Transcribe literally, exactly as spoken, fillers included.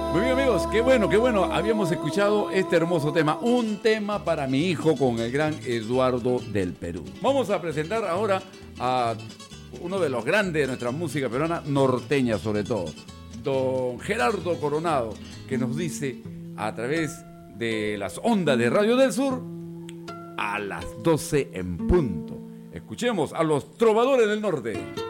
Muy bien, amigos, qué bueno, qué bueno. Habíamos escuchado este hermoso tema, un tema para mi hijo con el gran Eduardo del Perú. Vamos a presentar ahora a uno de los grandes de nuestra música peruana, norteña sobre todo, don Gerardo Coronado, que nos dice a través de las ondas de Radio del Sur a las doce en punto. Escuchemos a los trovadores del norte.